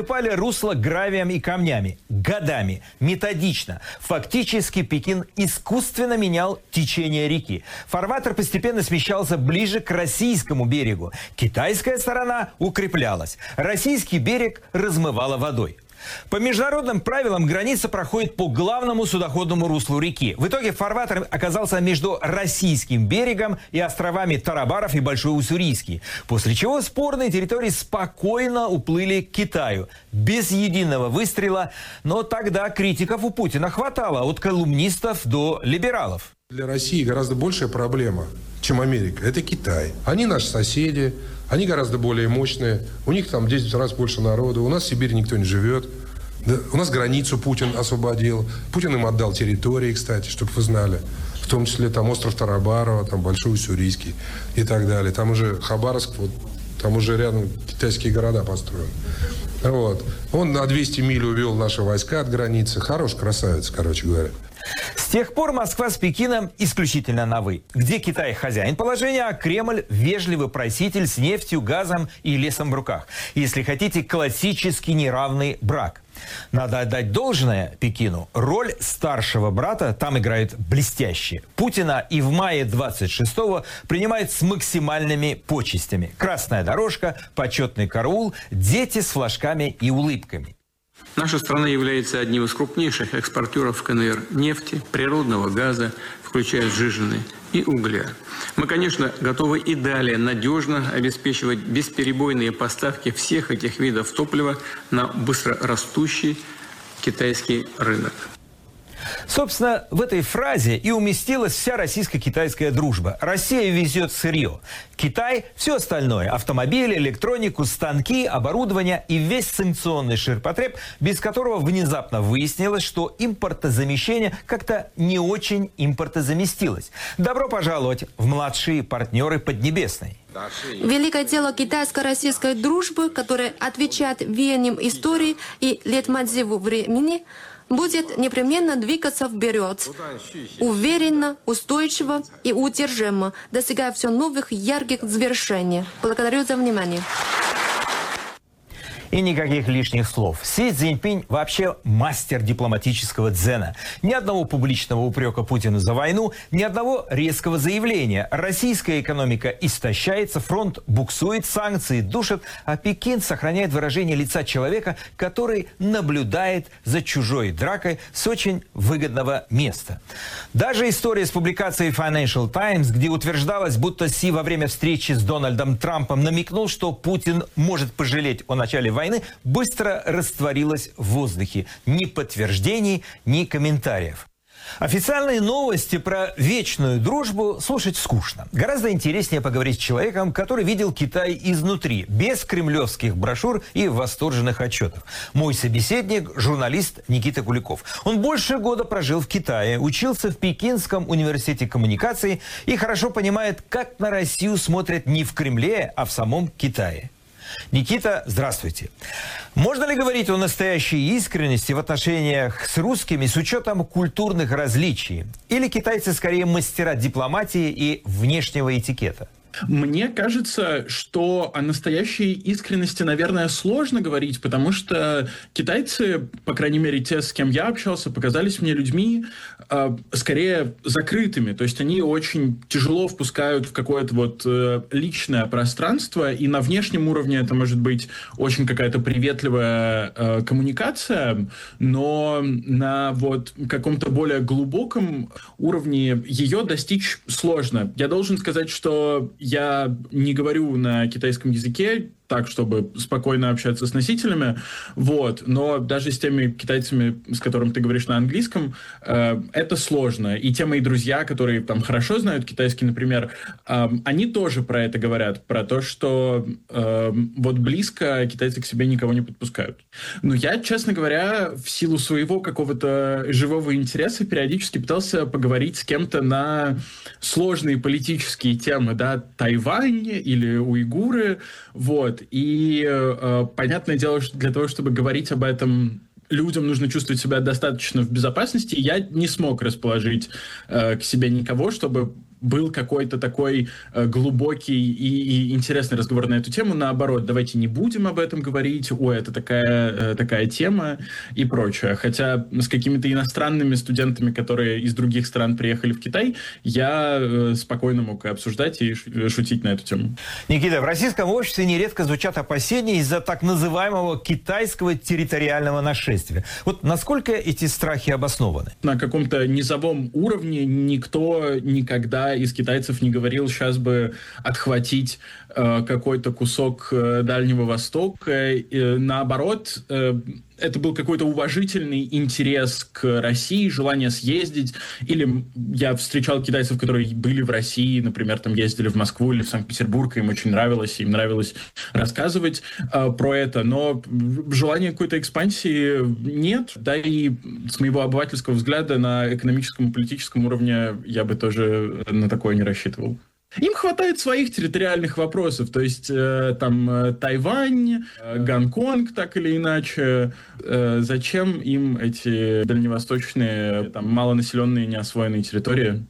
Посыпали русло гравием и камнями. Годами, методично. Фактически Пекин искусственно менял течение реки. Фарватер постепенно смещался ближе к российскому берегу. Китайская сторона укреплялась. Российский берег размывало водой. По международным правилам граница проходит по главному судоходному руслу реки. В итоге фарватер оказался между российским берегом и островами Тарабаров и Большой Уссурийский. После чего спорные территории спокойно уплыли к Китаю. Без единого выстрела. Но тогда критиков у Путина хватало. От колумнистов до либералов. Для России гораздо большая проблема, чем Америка. Это Китай. Они наши соседи. Они гораздо более мощные. У них там 10 раз больше народу. У нас в Сибири никто не живет. Да, у нас границу Путин освободил. Путин им отдал территории, кстати, чтобы вы знали. В том числе там остров Тарабарова, там Большой Уссурийский и так далее. Там уже Хабаровск, вот, там уже рядом китайские города построены. Вот. Он на 200 миль увел наши войска от границы. Хороший красавец, короче говоря. С тех пор Москва с Пекином исключительно на «вы». Где Китай хозяин положения, а Кремль – вежливый проситель с нефтью, газом и лесом в руках. Если хотите, классический неравный брак. Надо отдать должное Пекину. Роль старшего брата там играет блестяще. Путина и в мае 26-го принимают с максимальными почестями. Красная дорожка, почетный караул, дети с флажками и улыбками. Наша страна является одним из крупнейших экспортеров КНР нефти, природного газа, включая сжиженный, и угля. Мы, конечно, готовы и далее надежно обеспечивать бесперебойные поставки всех этих видов топлива на быстрорастущий китайский рынок. Собственно, в этой фразе и уместилась вся российско-китайская дружба. Россия везет сырье. Китай – все остальное. Автомобили, электронику, станки, оборудование и весь санкционный ширпотреб, без которого внезапно выяснилось, что импортозамещение как-то не очень импортозаместилось. Добро пожаловать в младшие партнеры Поднебесной. Великое дело китайско-российской дружбы, которое отвечает веяниям истории и лейтмотиву времени, будет непременно двигаться вперед, уверенно, устойчиво и удержимо, достигая все новых ярких завершений. Благодарю за внимание. И никаких лишних слов. Си Цзиньпинь вообще мастер дипломатического дзена. Ни одного публичного упрека Путину за войну, ни одного резкого заявления. Российская экономика истощается, фронт буксует, санкции душат, а Пекин сохраняет выражение лица человека, который наблюдает за чужой дракой с очень выгодного места. Даже история с публикацией Financial Times, где утверждалось, будто Си во время встречи с Дональдом Трампом намекнул, что Путин может пожалеть о начале войны, быстро растворилась в воздухе. Ни подтверждений, ни комментариев. Официальные новости про вечную дружбу слушать скучно. Гораздо интереснее поговорить с человеком, который видел Китай изнутри, без кремлевских брошюр и восторженных отчетов. Мой собеседник – журналист Никита Куликов. Он больше года прожил в Китае, учился в Пекинском университете коммуникации и хорошо понимает, как на Россию смотрят не в Кремле, а в самом Китае. Никита, здравствуйте. Можно ли говорить о настоящей искренности в отношениях с русскими с учетом культурных различий? Или китайцы скорее мастера дипломатии и внешнего этикета? Мне кажется, что о настоящей искренности, наверное, сложно говорить, потому что китайцы, по крайней мере, те, с кем я общался, показались мне людьми скорее закрытыми. То есть они очень тяжело впускают в какое-то вот личное пространство, и на внешнем уровне это может быть очень какая-то приветливая коммуникация, но на вот каком-то более глубоком уровне ее достичь сложно. Я должен сказать, что я не говорю на китайском языке так, чтобы спокойно общаться с носителями, вот. Но даже с теми китайцами, с которыми ты говоришь на английском, это сложно. И те мои друзья, которые там хорошо знают китайский, например, они тоже про это говорят, про то, что вот близко китайцы к себе никого не подпускают. Но я, честно говоря, в силу своего какого-то живого интереса периодически пытался поговорить с кем-то на сложные политические темы, да, Тайвань или уйгуры, вот. И понятное дело, что для того, чтобы говорить об этом людям, нужно чувствовать себя достаточно в безопасности. Я не смог расположить к себе никого, чтобы был какой-то такой глубокий и интересный разговор на эту тему. Наоборот, давайте не будем об этом говорить, это такая тема и прочее. Хотя с какими-то иностранными студентами, которые из других стран приехали в Китай, я спокойно мог обсуждать и шутить на эту тему. Никита, в российском обществе нередко звучат опасения из-за так называемого китайского территориального нашествия. Вот насколько эти страхи обоснованы? На каком-то низовом уровне никто никогда из китайцев не говорил, сейчас бы отхватить какой-то кусок Дальнего Востока. Наоборот, это был какой-то уважительный интерес к России, желание съездить. Или я встречал китайцев, которые были в России, например, там ездили в Москву или в Санкт-Петербург, им очень нравилось, им нравилось рассказывать про это. Но желания какой-то экспансии нет. Да и с моего обывательского взгляда на экономическом и политическом уровне я бы тоже на такое не рассчитывал. Им хватает своих территориальных вопросов, то есть там Тайвань, Гонконг, так или иначе. Зачем им эти дальневосточные, там, малонаселенные, неосвоенные территории?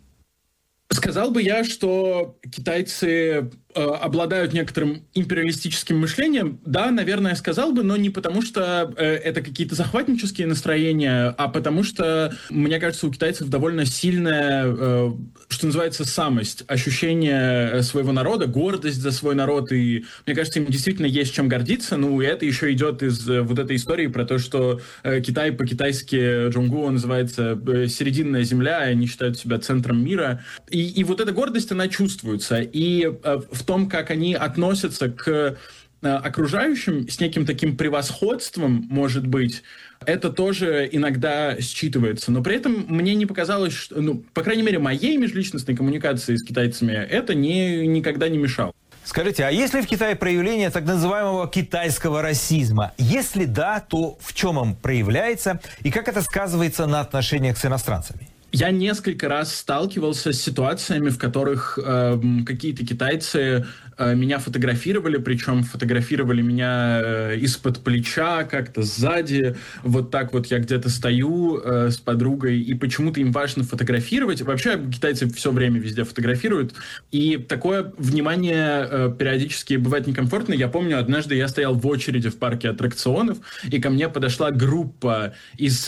Сказал бы я, что китайцы обладают некоторым империалистическим мышлением. Да, наверное, сказал бы, но не потому, что это какие-то захватнические настроения, а потому что, мне кажется, у китайцев довольно сильная, что называется, самость, ощущение своего народа, гордость за свой народ, и мне кажется, им действительно есть чем гордиться. Ну, и это еще идет из вот этой истории про то, что Китай по-китайски Джонгу называется серединная земля, и они считают себя центром мира. И вот эта гордость, она чувствуется. И в том, как они относятся к окружающим с неким таким превосходством, может быть, это тоже иногда считывается. Но при этом мне не показалось, что, ну, по крайней мере, моей межличностной коммуникации с китайцами это никогда не мешало. Скажите, а есть ли в Китае проявление так называемого китайского расизма? Если да, то в чем он проявляется и как это сказывается на отношениях с иностранцами? Я несколько раз сталкивался с ситуациями, в которых какие-то китайцы меня фотографировали, причем фотографировали меня из-под плеча, как-то сзади. Вот так вот я где-то стою с подругой, и почему-то им важно фотографировать. Вообще китайцы все время везде фотографируют, и такое внимание периодически бывает некомфортно. Я помню, однажды я стоял в очереди в парке аттракционов, и ко мне подошла группа из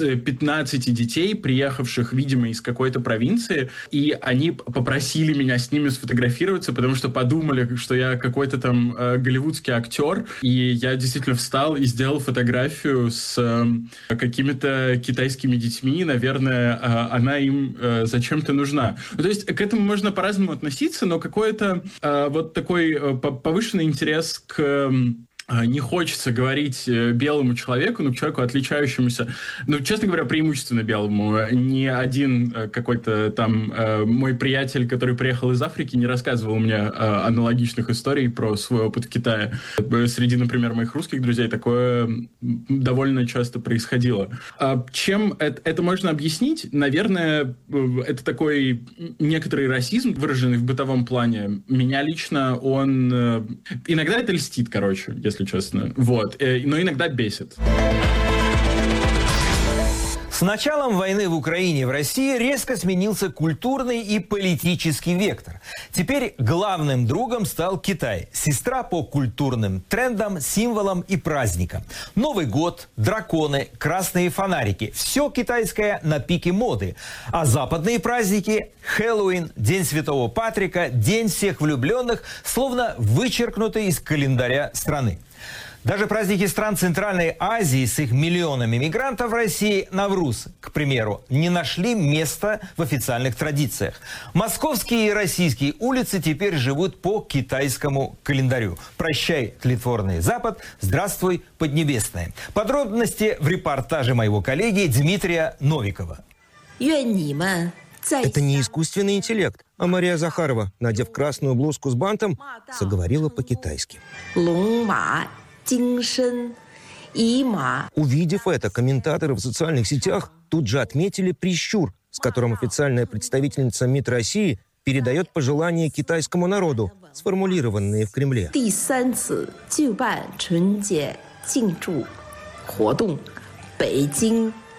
15 детей, приехавших, видимо, из какой-то провинции, и они попросили меня с ними сфотографироваться, потому что подумали, что я какой-то там голливудский актер, и я действительно встал и сделал фотографию с какими-то китайскими детьми, наверное, она им зачем-то нужна. Ну, то есть к этому можно по-разному относиться, но какой-то вот такой повышенный интерес к... Не хочется говорить белому человеку, но к человеку, отличающемуся, ну, честно говоря, преимущественно белому. Ни один какой-то там мой приятель, который приехал из Африки, не рассказывал мне аналогичных историй про свой опыт в Китае. Среди, например, моих русских друзей такое довольно часто происходило. Чем это можно объяснить? Наверное, это такой некоторый расизм, выраженный в бытовом плане. Меня лично он... Иногда это льстит, короче, если честно. Вот. Но иногда бесит. С началом войны в Украине в России резко сменился культурный и политический вектор. Теперь главным другом стал Китай. Сестра по культурным трендам, символам и праздникам. Новый год, драконы, красные фонарики. Все китайское на пике моды. А западные праздники – Хэллоуин, День Святого Патрика, День всех влюбленных – словно вычеркнуты из календаря страны. Даже праздники стран Центральной Азии с их миллионами мигрантов в России, Навруз, к примеру, не нашли места в официальных традициях. Московские и российские улицы теперь живут по китайскому календарю. Прощай, тлетворный Запад, здравствуй, Поднебесное. Подробности в репортаже моего коллеги Дмитрия Новикова. Это не искусственный интеллект, а Мария Захарова, надев красную блузку с бантом, заговорила по-китайски. Увидев это, комментаторы в социальных сетях тут же отметили прищур, с которым официальная представительница МИД России передает пожелания китайскому народу, сформулированные в Кремле.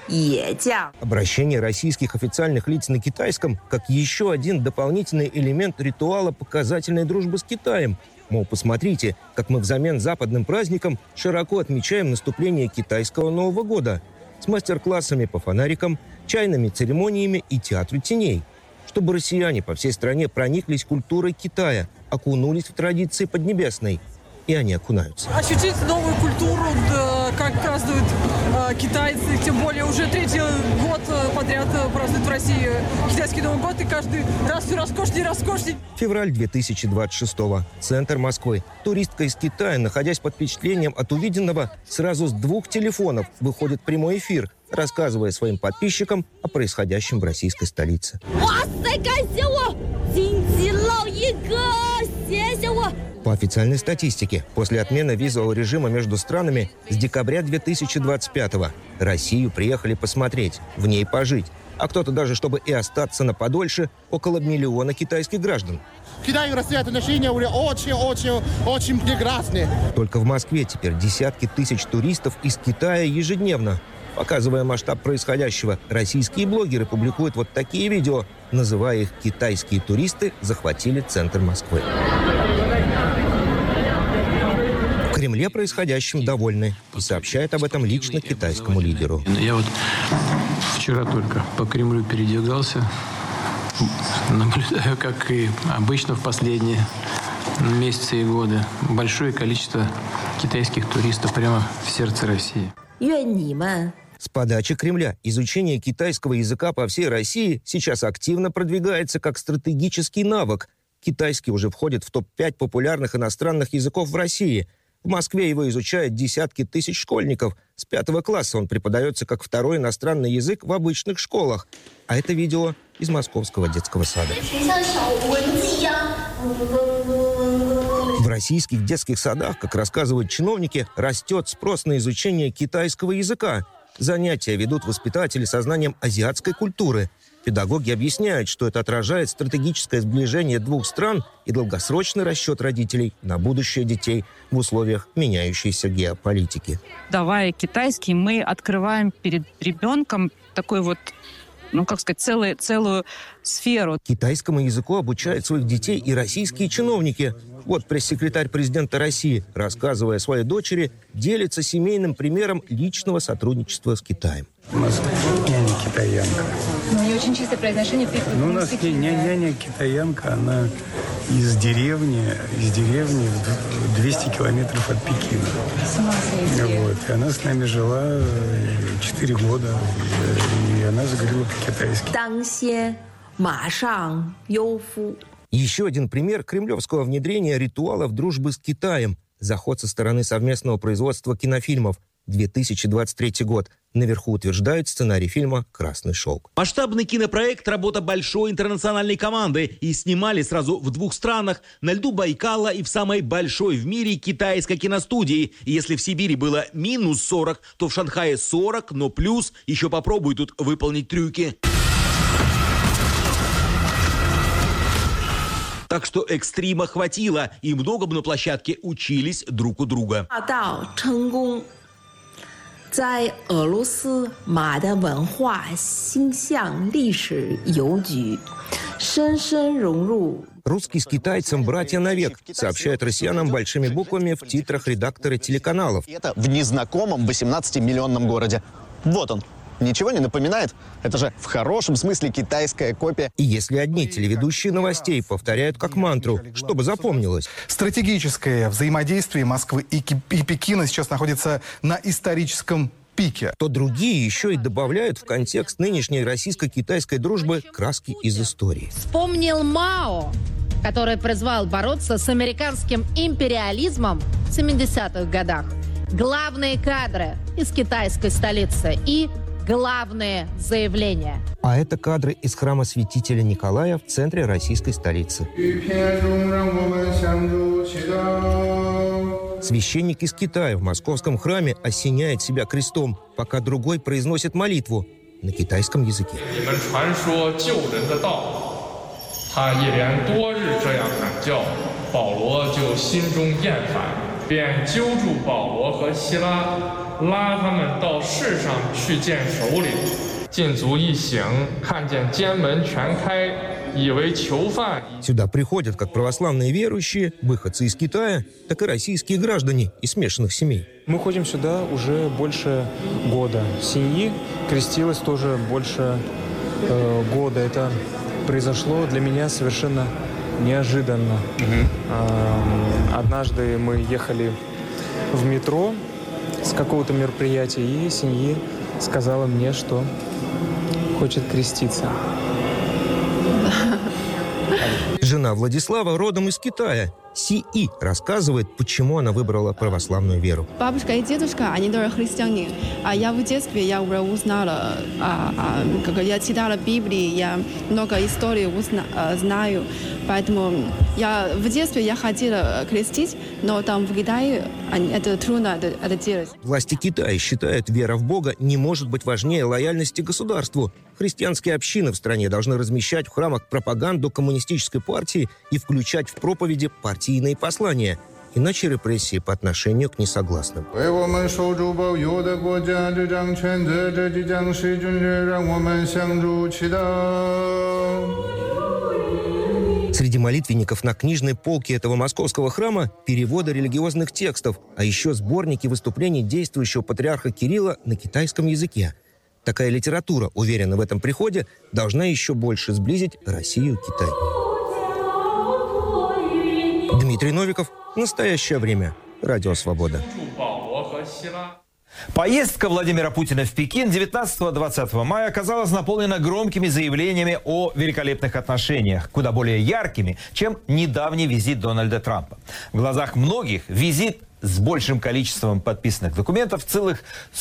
Обращение российских официальных лиц на китайском как еще один дополнительный элемент ритуала показательной дружбы с Китаем. Мол, посмотрите, как мы взамен западным праздникам широко отмечаем наступление китайского Нового года с мастер-классами по фонарикам, чайными церемониями и театру теней. Чтобы россияне по всей стране прониклись культурой Китая, окунулись в традиции Поднебесной. И они окунаются. Ощутить новую культуру, как празднуют китайцы. Тем более уже третий год подряд празднуют в России китайский Новый год. И каждый раз все роскошнее и роскошнее. Февраль 2026-го. Центр Москвы. Туристка из Китая, находясь под впечатлением от увиденного, сразу с 2 телефонов выходит в прямой эфир, рассказывая своим подписчикам о происходящем в российской столице. По официальной статистике, после отмены визового режима между странами с декабря 2025-го Россию приехали посмотреть, в ней пожить. А кто-то даже, чтобы и остаться на подольше, около 1 миллиона китайских граждан. Китай и Россия отношения уже очень прекрасные. Только в Москве теперь десятки тысяч туристов из Китая ежедневно. Показывая масштаб происходящего, российские блогеры публикуют вот такие видео, называя их «Китайские туристы захватили центр Москвы». В Кремле происходящим довольны и сообщает об этом лично китайскому лидеру. Я вот вчера только по Кремлю передвигался, наблюдаю, как и обычно в последние месяцы и годы, большое количество китайских туристов прямо в сердце России. С подачи Кремля изучение китайского языка по всей России сейчас активно продвигается как стратегический навык. Китайский уже входит в топ-5 популярных иностранных языков в России. В Москве его изучают десятки тысяч школьников. С 5 класса он преподается как второй иностранный язык в обычных школах. А это видео из московского детского сада. В российских детских садах, как рассказывают чиновники, растет спрос на изучение китайского языка. Занятия ведут воспитатели со знанием азиатской культуры. Педагоги объясняют, что это отражает стратегическое сближение двух стран и долгосрочный расчет родителей на будущее детей в условиях меняющейся геополитики. Давая китайский, мы открываем перед ребенком такой вот, целую сферу. Китайскому языку обучают своих детей и российские чиновники. Вот пресс-секретарь президента России, рассказывая своей дочери, делится семейным примером личного сотрудничества с Китаем. У нас няня китаянка. Но у нее очень чистое произношение. Ну, у нас няня китаянка, она из деревни 200 километров от Пекина. Вот. И она с нами жила 4 года, и она заговорила по-китайски. Еще один пример кремлевского внедрения ритуалов дружбы с Китаем. Заход со стороны совместного производства кинофильмов. 2023 год. Наверху утверждают сценарий фильма «Красный шелк». Масштабный кинопроект – работа большой интернациональной команды. И снимали сразу в 2 странах – на льду Байкала и в самой большой в мире китайской киностудии. И если в Сибири было минус 40, то в Шанхае 40, но плюс. Еще попробуй тут выполнить трюки. Так что экстрима хватило, и многому на площадке учились друг у друга. Русский с китайцем братья навек, сообщают россиянам большими буквами в титрах редакторы телеканалов. Это в незнакомом 18-миллионном городе. Вот он. Ничего не напоминает? Это же в хорошем смысле китайская копия. И если одни телеведущие новостей повторяют как мантру, чтобы запомнилось. Стратегическое взаимодействие Москвы и Пекина сейчас находится на историческом пике. То другие еще и добавляют в контекст нынешней российско-китайской дружбы краски из истории. Вспомнил Мао, который призвал бороться с американским империализмом в 70-х годах. Главные кадры из китайской столицы и главные заявления. А это кадры из храма святителя Николая в центре российской столицы. Священник из Китая в московском храме осеняет себя крестом, пока другой произносит молитву на китайском языке. 拉他们到市上去见首领。禁足一行，看见监门全开，以为囚犯。 Сюда приходят как православные верующие, выходцы из Китая, так и российские граждане из смешанных семей. Мы ходим сюда уже больше года. Семьи крестилось тоже больше года. Это произошло для меня совершенно неожиданно. Однажды мы ехали в метро с какого-то мероприятия, и семьи сказала мне, что хочет креститься. Жена Владислава родом из Китая. Си-И рассказывает, почему она выбрала православную веру. Бабушка и дедушка, они тоже христиане. А я в детстве, я уже узнала, я читала Библию, я много историй знаю. Поэтому в детстве я хотела крестить, но там в Китае это трудно это делать. Власти Китая считают, вера в Бога не может быть важнее лояльности государству. Христианские общины в стране должны размещать в храмах пропаганду коммунистической партии и включать в проповеди партийные послания. Иначе репрессии по отношению к несогласным. Среди молитвенников на книжной полке этого московского храма переводы религиозных текстов, а еще сборники выступлений действующего патриарха Кирилла на китайском языке. Такая литература, уверена в этом приходе, должна еще больше сблизить Россию и Китай. Дмитрий Новиков. Настоящее время. Радио «Свобода». Поездка Владимира Путина в Пекин 19-20 мая оказалась наполнена громкими заявлениями о великолепных отношениях, куда более яркими, чем недавний визит Дональда Трампа. В глазах многих визит с большим количеством подписанных документов, целых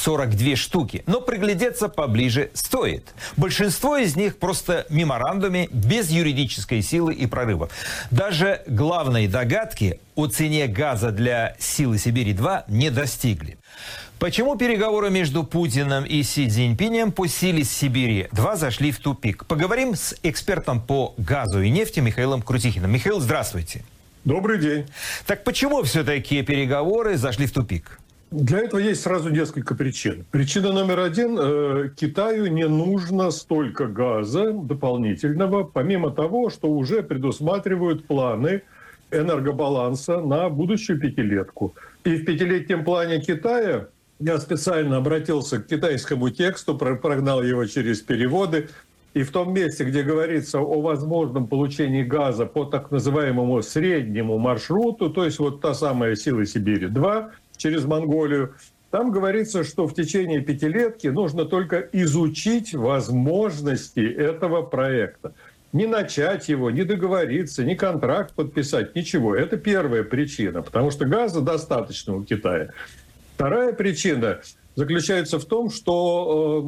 42 штуки. Но приглядеться поближе стоит. Большинство из них просто меморандумы без юридической силы и прорывов. Даже главной догадки о цене газа для «Силы Сибири-2» не достигли. Почему переговоры между Путиным и Си Цзиньпинем по «Силе Сибири-2» зашли в тупик? Поговорим с экспертом по газу и нефти Михаилом Крутихиным. Михаил, здравствуйте. Добрый день. Так почему все-таки переговоры зашли в тупик? Для этого есть сразу несколько причин. Причина номер один. Китаю не нужно столько газа дополнительного, помимо того, что уже предусматривают планы энергобаланса на будущую пятилетку. И в пятилетнем плане Китая я специально обратился к китайскому тексту, прогнал его через переводы. И в том месте, где говорится о возможном получении газа по так называемому среднему маршруту, то есть вот та самая «Сила Сибири-2» через Монголию, там говорится, что в течение пятилетки нужно только изучить возможности этого проекта. Не начать его, не договориться, не контракт подписать, ничего. Это первая причина, потому что газа достаточно у Китая. Вторая причина заключается в том, что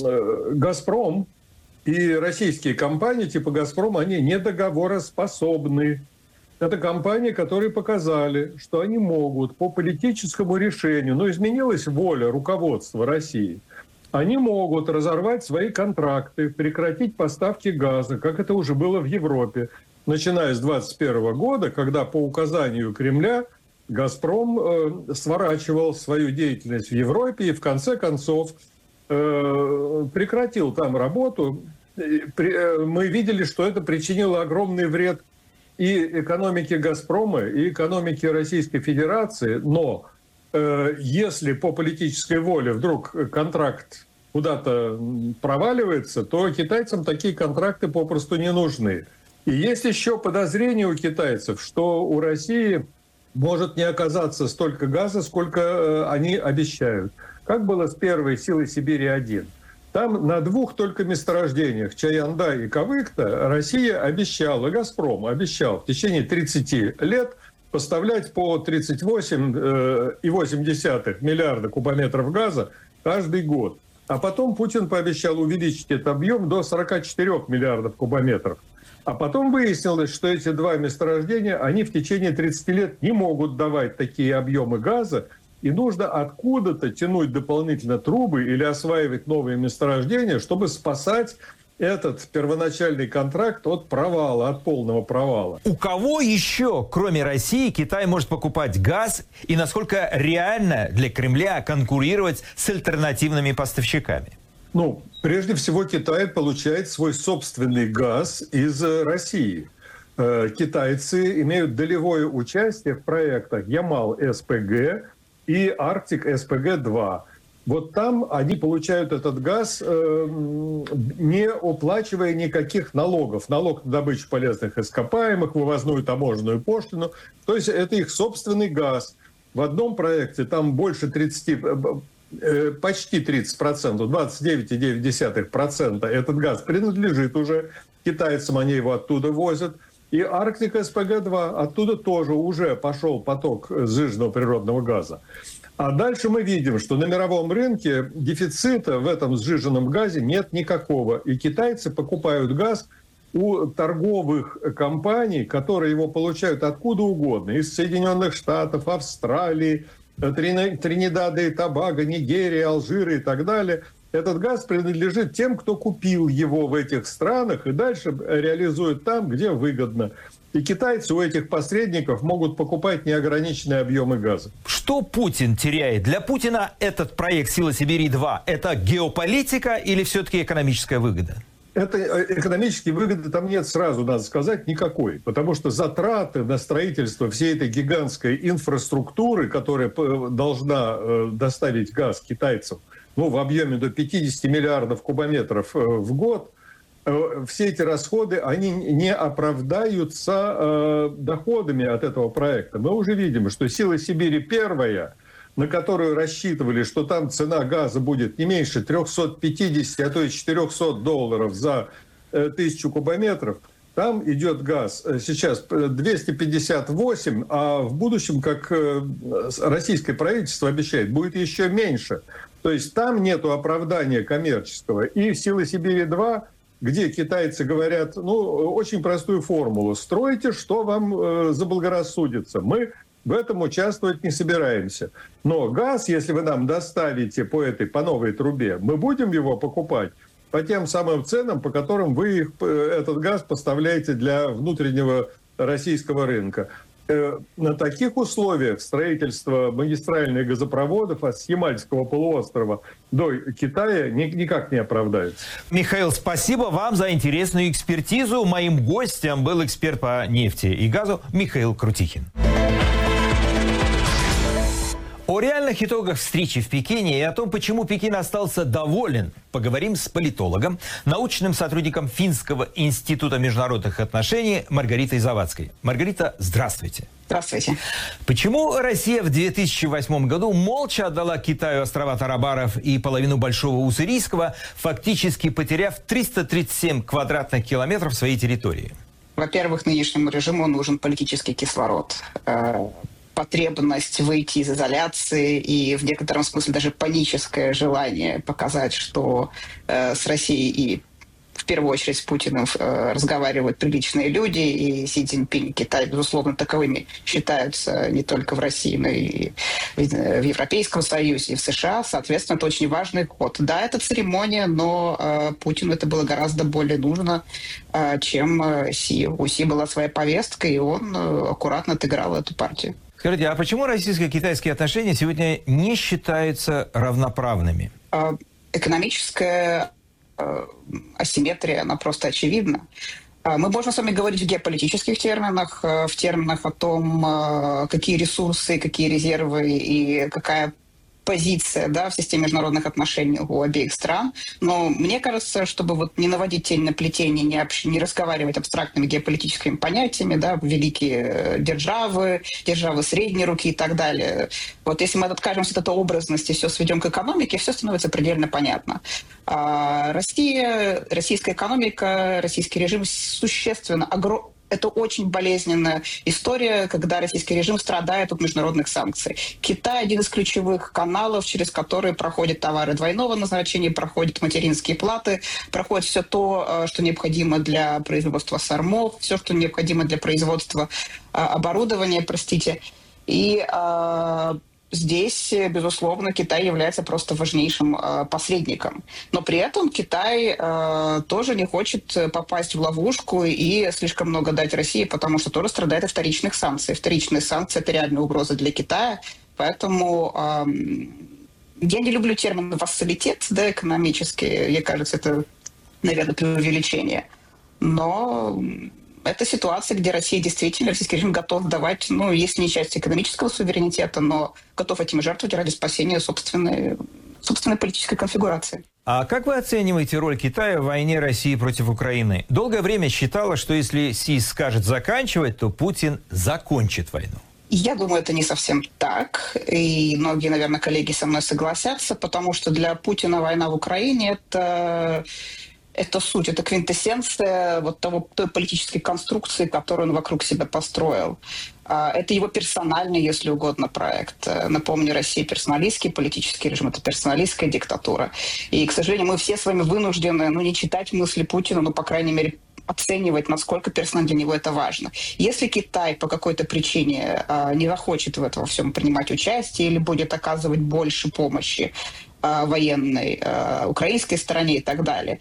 «Газпром» и российские компании типа «Газпром», они недоговороспособны. Это компании, которые показали, что они могут по политическому решению, но изменилась воля руководства России, они могут разорвать свои контракты, прекратить поставки газа, как это уже было в Европе, начиная с 2021 года, когда по указанию Кремля «Газпром» сворачивал свою деятельность в Европе и в конце концов прекратил там работу. Мы видели, что это причинило огромный вред и экономике «Газпрома», и экономике Российской Федерации. Но если по политической воле вдруг контракт куда-то проваливается, то китайцам такие контракты попросту не нужны. И есть еще подозрение у китайцев, что у России может не оказаться столько газа, сколько они обещают. Как было с первой «Силой Сибири-1». Там на двух только месторождениях, Чаянда и Кавыкта, Россия обещала, «Газпром» обещал в течение 30 лет поставлять по 38,8 миллиарда кубометров газа каждый год. А потом Путин пообещал увеличить этот объем до 44 миллиардов кубометров. А потом выяснилось, что эти два месторождения, они в течение 30 лет не могут давать такие объемы газа, и нужно откуда-то тянуть дополнительно трубы или осваивать новые месторождения, чтобы спасать этот первоначальный контракт от провала, от полного провала. У кого еще, кроме России, Китай может покупать газ и насколько реально для Кремля конкурировать с альтернативными поставщиками? Ну, прежде всего, Китай получает свой собственный газ из России. Китайцы имеют долевое участие в проектах Ямал-СПГ и Арктик-СПГ-2. Вот там они получают этот газ, не оплачивая никаких налогов. Налог на добычу полезных ископаемых, вывозную таможенную пошлину. То есть это их собственный газ. В одном проекте там больше 30, почти 30%, 29,9% этот газ принадлежит уже китайцам, они его оттуда возят. И Арктика СПГ-2, оттуда тоже уже пошел поток сжиженного природного газа. А дальше мы видим, что на мировом рынке дефицита в этом сжиженном газе нет никакого. И китайцы покупают газ у торговых компаний, которые его получают откуда угодно. Из Соединенных Штатов, Австралии, Тринидада и Тобаго, Нигерии, Алжира и так далее. Этот газ принадлежит тем, кто купил его в этих странах и дальше реализует там, где выгодно. И китайцы у этих посредников могут покупать неограниченные объемы газа. Что Путин теряет? Для Путина этот проект «Сила Сибири-2» – это геополитика или все-таки экономическая выгода? Это экономические выгоды там нет, сразу надо сказать, никакой. Потому что затраты на строительство всей этой гигантской инфраструктуры, которая должна доставить газ китайцам, в объеме до 50 миллиардов кубометров в год, все эти расходы, они не оправдаются доходами от этого проекта. Мы уже видим, что «Сила Сибири» первая, на которую рассчитывали, что там цена газа будет не меньше 350, а то и $400 за 1000 кубометров, там идет газ сейчас 258, а в будущем, как российское правительство обещает, будет еще меньше. То есть там нету оправдания коммерческого. И «Сила Сибири-2», где китайцы говорят, очень простую формулу. Стройте, что вам заблагорассудится. Мы в этом участвовать не собираемся. Но газ, если вы нам доставите по новой трубе, мы будем его покупать по тем самым ценам, по которым вы этот газ поставляете для внутреннего российского рынка. На таких условиях строительство магистральных газопроводов от Ямальского полуострова до Китая никак не оправдается. Михаил, спасибо вам за интересную экспертизу. Моим гостем был эксперт по нефти и газу Михаил Крутихин. О реальных итогах встречи в Пекине и о том, почему Пекин остался доволен, поговорим с политологом, научным сотрудником Финского института международных отношений Маргаритой Завадской. Маргарита, здравствуйте. Здравствуйте. Почему Россия в 2008 году молча отдала Китаю острова Тарабаров и половину Большого Уссурийского, фактически потеряв 337 квадратных километров своей территории? Во-первых, нынешнему режиму нужен политический кислород. Потребность выйти из изоляции и в некотором смысле даже паническое желание показать, что с Россией и в первую очередь с Путиным разговаривают приличные люди, и Си Цзиньпинь и Китай, безусловно, таковыми считаются не только в России, но и в Европейском Союзе, и в США. Соответственно, это очень важный ход. Да, это церемония, но Путину это было гораздо более нужно, чем Си. У Си была своя повестка, и он аккуратно отыграл эту партию. Скажите, а почему российско-китайские отношения сегодня не считаются равноправными? Экономическая асимметрия, она просто очевидна. Мы можем с вами говорить в геополитических терминах, в терминах о том, какие ресурсы, какие резервы и какая позиция, в системе международных отношений у обеих стран. Но мне кажется, чтобы не наводить тень на плетение, не разговаривать абстрактными геополитическими понятиями, великие державы средней руки и так далее. Если мы откажемся от этой образности, все сведем к экономике, все становится предельно понятно. Россия, российская экономика, российский режим существенно это очень болезненная история, когда российский режим страдает от международных санкций. Китай – один из ключевых каналов, через которые проходят товары двойного назначения, проходят материнские платы, проходит все то, что необходимо для производства сормов, все, что необходимо для производства оборудования, И здесь, безусловно, Китай является просто важнейшим посредником. Но при этом Китай тоже не хочет попасть в ловушку и слишком много дать России, потому что тоже страдает от вторичных санкций. Вторичные санкции – это реальная угроза для Китая. Поэтому я не люблю термин «вассалитет», да, экономический. Мне кажется, это, наверное, преувеличение. Но это ситуация, где Россия действительно, российский режим готов давать, ну, если не часть экономического суверенитета, но готов этим жертвовать ради спасения собственной политической конфигурации. А как вы оцениваете роль Китая в войне России против Украины? Долгое время считала, что если Си скажет заканчивать, то Путин закончит войну. Я думаю, это не совсем так. И многие, наверное, коллеги со мной согласятся, потому что для Путина война в Украине это суть, это квинтэссенция вот той политической конструкции, которую он вокруг себя построил. Это его персональный, если угодно, проект. Напомню, Россия персоналистский политический режим, это персоналистская диктатура. И, к сожалению, мы все с вами вынуждены, не читать мысли Путина, но, по крайней мере, оценивать, насколько персонально для него это важно. Если Китай по какой-то причине не захочет в этом всем принимать участие или будет оказывать больше помощи военной украинской стороне и так далее,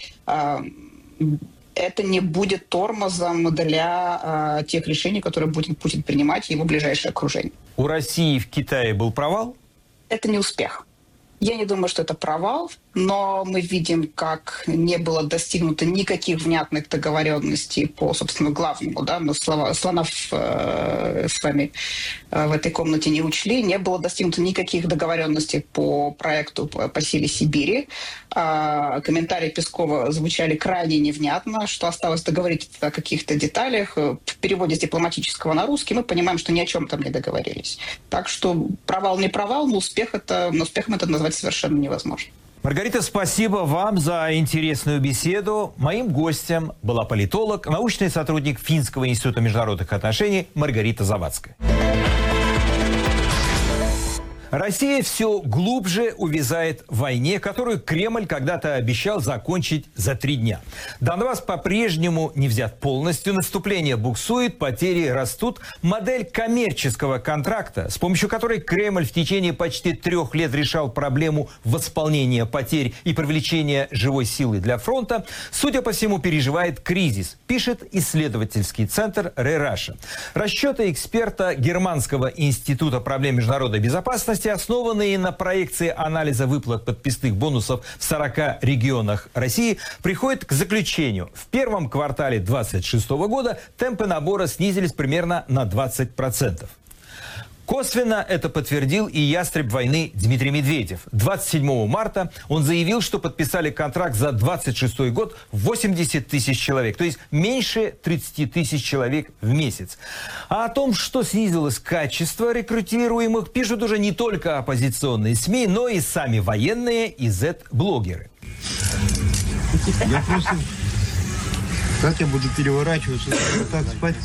это не будет тормозом для тех решений, которые будет Путин принимать, его ближайшее окружение. У России в Китае был провал? Это не успех. Я не думаю, что это провал, но мы видим, как не было достигнуто никаких внятных договоренностей по, собственно, главному, да, мы слонов с вами в этой комнате не учли, не было достигнуто никаких договоренностей по проекту по силе Сибири. Комментарии Пескова звучали крайне невнятно, что осталось договориться о каких-то деталях. В переводе с дипломатического на русский мы понимаем, что ни о чем там не договорились. Так что провал не провал, но успехом это назвать совершенно невозможно. Маргарита, спасибо вам за интересную беседу. Моим гостем была политолог, научный сотрудник Финского института международных отношений Маргарита Завадская. Россия все глубже увязает в войне, которую Кремль когда-то обещал закончить за 3 дня. Донбасс по-прежнему не взят полностью, наступление буксует, потери растут. Модель коммерческого контракта, с помощью которой Кремль в течение почти 3 лет решал проблему восполнения потерь и привлечения живой силы для фронта, судя по всему, переживает кризис, пишет исследовательский центр ReRussia. Расчеты эксперта Германского института проблем международной безопасности, основанные на проекции анализа выплат подписных бонусов в 40 регионах России, приходят к заключению. В первом квартале 2026 года темпы набора снизились примерно на 20%. Косвенно это подтвердил и ястреб войны Дмитрий Медведев. 27 марта он заявил, что подписали контракт за 26 год 80 тысяч человек, то есть меньше 30 тысяч человек в месяц. А о том, что снизилось качество рекрутируемых, пишут уже не только оппозиционные СМИ, но и сами военные и Z-блогеры. Я просто... Как я буду переворачиваться, так спать?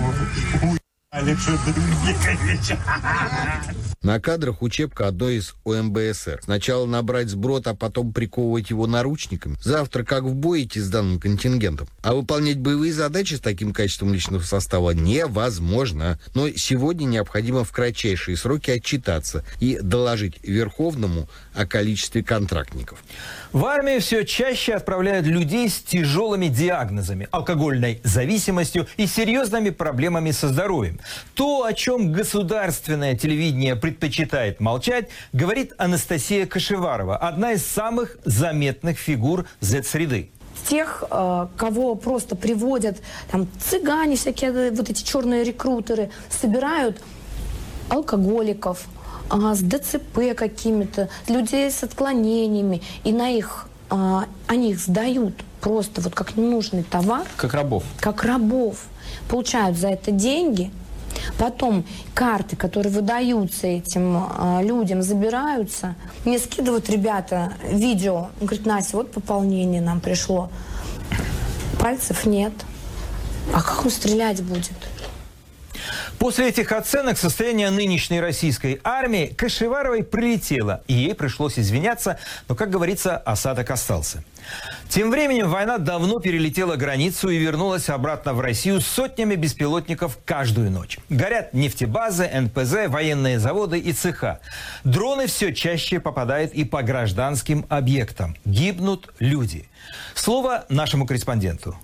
На кадрах учебка одной из ОМБСР. Сначала набрать сброд, а потом приковывать его наручниками. Завтра как в бой идти с данным контингентом. А выполнять боевые задачи с таким качеством личного состава невозможно. Но сегодня необходимо в кратчайшие сроки отчитаться и доложить Верховному о количестве контрактников. В армию все чаще отправляют людей с тяжелыми диагнозами, алкогольной зависимостью и серьезными проблемами со здоровьем. То, о чем государственное телевидение предпочитает молчать, говорит Анастасия Кашеварова, одна из самых заметных фигур Z-среды. Тех, кого просто приводят, там, цыгане, всякие вот эти черные рекрутеры, собирают алкоголиков, с ДЦП какими-то, людей с отклонениями, и они их сдают просто вот как ненужный товар. Как рабов. Как рабов. Получают за это деньги. Потом карты, которые выдаются этим людям, забираются. Мне скидывают ребята видео. Он говорит: Настя, вот пополнение нам пришло. Пальцев нет. А как он стрелять будет? После этих оценок состояние нынешней российской армии Кашеваровой прилетело, и ей пришлось извиняться, но, как говорится, осадок остался. Тем временем война давно перелетела границу и вернулась обратно в Россию с сотнями беспилотников каждую ночь. Горят нефтебазы, НПЗ, военные заводы и цеха. Дроны все чаще попадают и по гражданским объектам. Гибнут люди. Слово нашему корреспонденту.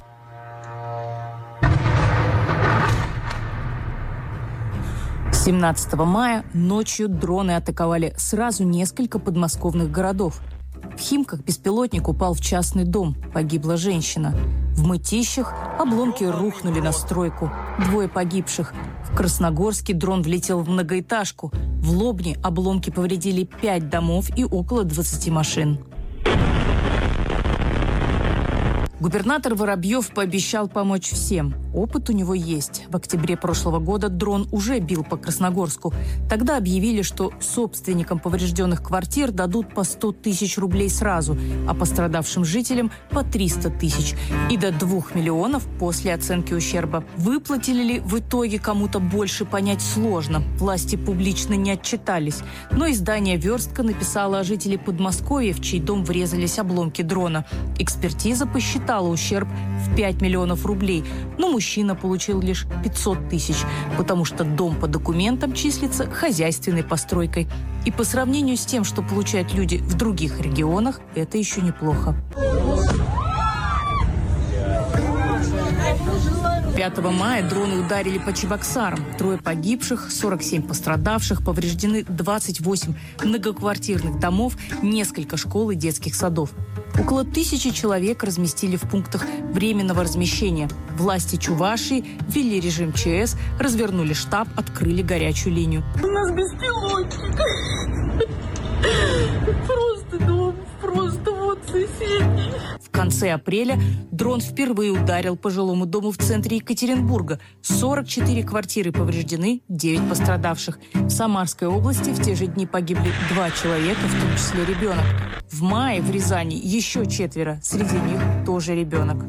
С 17 мая ночью дроны атаковали сразу несколько подмосковных городов. В Химках беспилотник упал в частный дом. Погибла женщина. В Мытищах обломки рухнули на стройку. 2 погибших. В Красногорске дрон влетел в многоэтажку. В Лобне обломки повредили 5 домов и около 20 машин. Губернатор Воробьев пообещал помочь всем. Опыт у него есть. В октябре прошлого года дрон уже бил по Красногорску. Тогда объявили, что собственникам поврежденных квартир дадут по 100 тысяч рублей сразу, а пострадавшим жителям по 300 тысяч. И до 2 миллионов после оценки ущерба. Выплатили ли в итоге кому-то больше, понять сложно. Власти публично не отчитались. Но издание «Верстка» написало о жителе Подмосковья, в чей дом врезались обломки дрона. Экспертиза посчитала ущерб в 5 миллионов рублей, но мужчина получил лишь 500 тысяч, потому что дом по документам числится хозяйственной постройкой. И по сравнению с тем, что получают люди в других регионах, это еще неплохо. 5 мая дроны ударили по Чебоксарам. 3 погибших, 47 пострадавших, повреждены 28 многоквартирных домов, несколько школ и детских садов. Около 1000 человек разместили в пунктах временного размещения. Власти Чувашии ввели режим ЧС, развернули штаб, открыли горячую линию. У нас беспилотник. Просто дом, просто вот соседний. В конце апреля дрон впервые ударил по жилому дому в центре Екатеринбурга. 44 квартиры повреждены, 9 пострадавших. В Самарской области в те же дни погибли 2 человека, в том числе ребенок. В мае в Рязани еще 4, среди них тоже ребенок.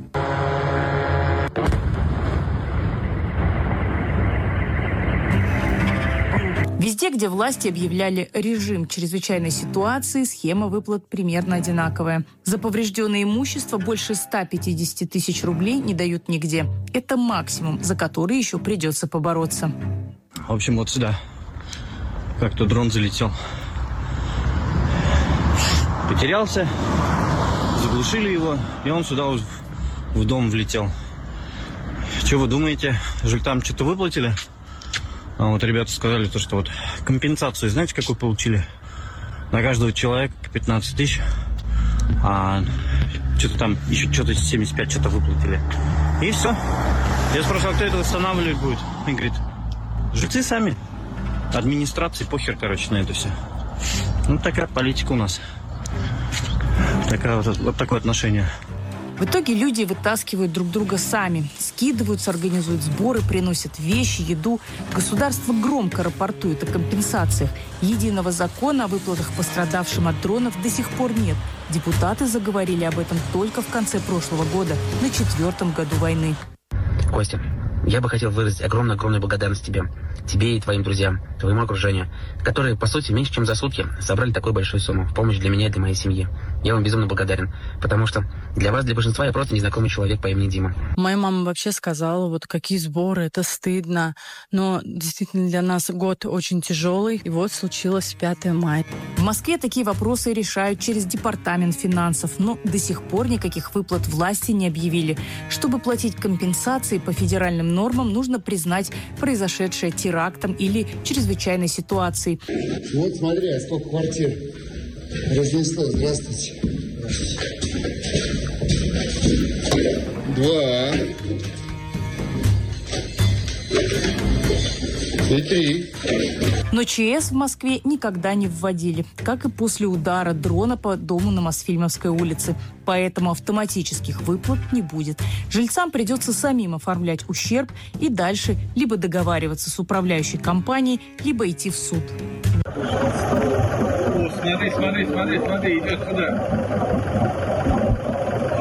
Везде, где власти объявляли режим чрезвычайной ситуации, схема выплат примерно одинаковая. За поврежденное имущество больше 150 тысяч рублей не дают нигде. Это максимум, за который еще придется побороться. В общем, вот сюда как-то дрон залетел. Потерялся, заглушили его, и он сюда в дом влетел. Что вы думаете, жильцам что-то выплатили? А вот ребята сказали, что вот компенсацию, знаете, какую получили? На каждого человека 15 тысяч, а что-то там еще что-то 75 что-то выплатили. И все. Я спрашиваю, а кто это восстанавливать будет? Он говорит, жильцы сами. Администрации похер, короче, на это все. Ну, такая политика у нас. Вот такое отношение. В итоге люди вытаскивают друг друга сами, скидываются, организуют сборы, приносят вещи, еду. Государство громко рапортует о компенсациях. Единого закона о выплатах пострадавшим от дронов до сих пор нет. Депутаты заговорили об этом только в конце прошлого года, на 4-м году войны. Костя, я бы хотел выразить огромную благодарность тебе и твоим друзьям, твоему окружению, которые, по сути, меньше чем за сутки собрали такую большую сумму в помощь для меня и для моей семьи. Я вам безумно благодарен, потому что для вас, для большинства, я просто незнакомый человек по имени Дима. Моя мама вообще сказала, вот какие сборы, это стыдно, но действительно для нас год очень тяжелый, и вот случилось 5 мая. В Москве такие вопросы решают через департамент финансов, но до сих пор никаких выплат власти не объявили. Чтобы платить компенсации по федеральным нормам, нужно признать произошедшее терактом или чрезвычайной ситуацией. Вот смотри, сколько квартир разнесло. Здравствуйте. 2 и 3. Но ЧС в Москве никогда не вводили, как и после удара дрона по дому на Мосфильмовской улице. Поэтому автоматических выплат не будет. Жильцам придется самим оформлять ущерб и дальше либо договариваться с управляющей компанией, либо идти в суд. Смотри, идет сюда.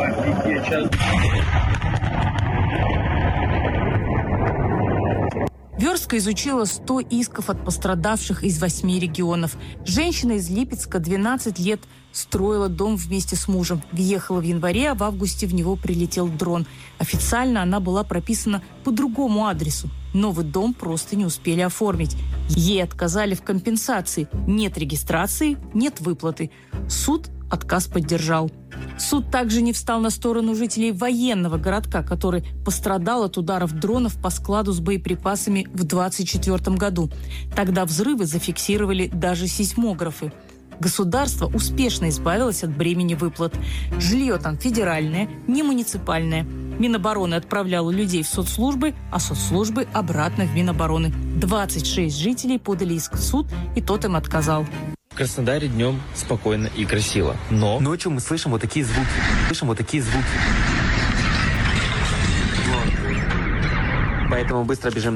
Офигеть, сейчас. Верстка изучила 100 исков от пострадавших из 8 регионов. Женщина из Липецка 12 лет строила дом вместе с мужем. Въехала в январе, а в августе в него прилетел дрон. Официально она была прописана по другому адресу. Новый дом просто не успели оформить. Ей отказали в компенсации. Нет регистрации, нет выплаты. Суд отказ поддержал. Суд также не встал на сторону жителей военного городка, который пострадал от ударов дронов по складу с боеприпасами в 2024 году. Тогда взрывы зафиксировали даже сейсмографы. Государство успешно избавилось от бремени выплат. Жилье там федеральное, не муниципальное. Минобороны отправляло людей в соцслужбы, а соцслужбы обратно в Минобороны. 26 жителей подали иск в суд, и тот им отказал. В Краснодаре днем спокойно и красиво, но ночью мы слышим вот такие звуки. Поэтому быстро бежим